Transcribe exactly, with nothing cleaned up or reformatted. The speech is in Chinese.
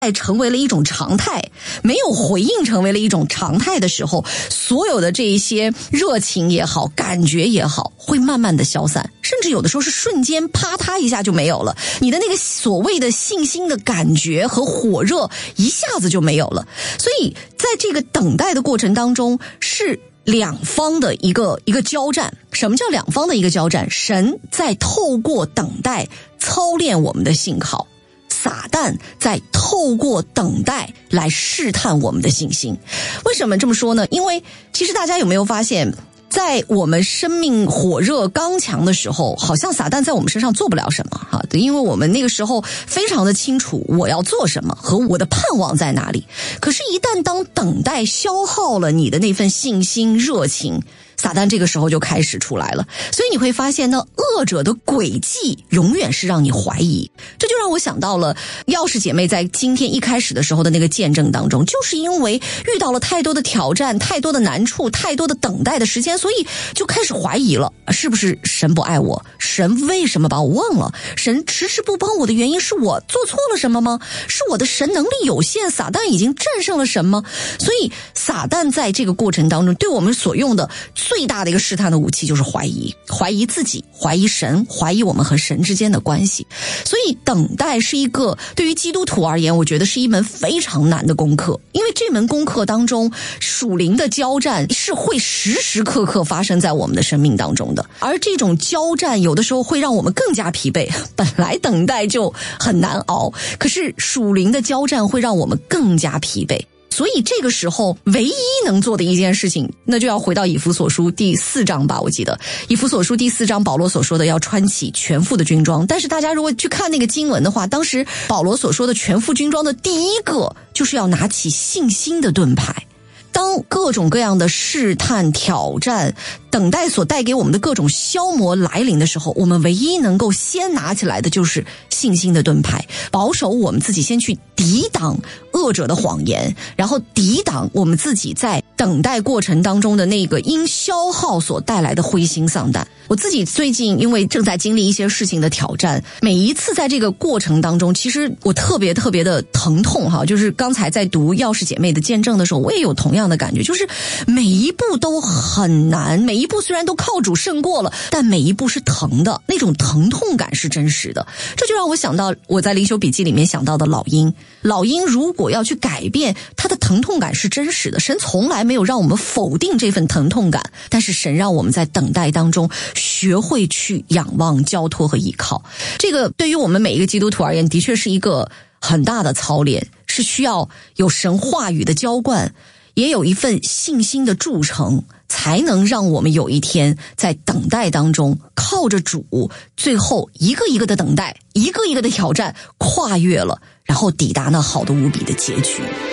成为了一种常态，没有回应成为了一种常态的时候，所有的这一些热情也好，感觉也好，会慢慢的消散，甚至有的时候是瞬间啪嗒一下就没有了。你的那个所谓的信心的感觉和火热一下子就没有了。所以在这个等待的过程当中，是两方的一个一个交战。什么叫两方的一个交战？神在透过等待操练我们的信靠，撒旦在透过等待来试探我们的信心。为什么这么说呢？因为其实大家有没有发现，在我们生命火热刚强的时候，好像撒旦在我们身上做不了什么哈，因为我们那个时候非常的清楚我要做什么和我的盼望在哪里。可是一旦当等待消耗了你的那份信心热情，撒旦这个时候就开始出来了。所以你会发现呢，恶者的诡计永远是让你怀疑。这就让我想到了钥匙姐妹在今天一开始的时候的那个见证当中，就是因为遇到了太多的挑战，太多的难处，太多的等待的时间，所以就开始怀疑了，是不是神不爱我？神为什么把我忘了？神迟迟不帮我的原因是我做错了什么吗？是我的神能力有限，撒旦已经战胜了神吗？所以撒旦在这个过程当中对我们所用的最大的一个试探的武器就是怀疑，怀疑自己，怀疑神，怀疑我们和神之间的关系。所以等待是一个对于基督徒而言，我觉得是一门非常难的功课，因为这门功课当中属灵的交战是会时时刻刻发生在我们的生命当中的，而这种交战有的时候会让我们更加疲惫。本来等待就很难熬，可是属灵的交战会让我们更加疲惫。所以这个时候唯一能做的一件事情，那就要回到以弗所书第四章吧。我记得以弗所书第四章保罗所说的要穿起全副的军装，但是大家如果去看那个经文的话，当时保罗所说的全副军装的第一个就是要拿起信心的盾牌。当各种各样的试探、挑战、等待所带给我们的各种消磨来临的时候，我们唯一能够先拿起来的就是信心的盾牌，保守我们自己先去抵挡恶者的谎言，然后抵挡我们自己在等待过程当中的那个因消耗所带来的灰心丧胆。我自己最近因为正在经历一些事情的挑战，每一次在这个过程当中，其实我特别特别的疼痛哈。就是刚才在读钥匙姐妹的见证的时候，我也有同样的感觉，就是每一步都很难，每一步虽然都靠主胜过了，但每一步是疼的，那种疼痛感是真实的。这就让我想到我在灵修笔记里面想到的老鹰，老鹰如果要去改变它的疼痛感是真实的，神从来没有让我们否定这份疼痛感，但是神让我们在等待当中学会去仰望、交托和依靠。这个对于我们每一个基督徒而言，的确是一个很大的操练，是需要有神话语的浇灌，也有一份信心的铸成，才能让我们有一天在等待当中靠着主，最后一个一个的等待，一个一个的挑战跨越了，然后抵达那好的无比的结局。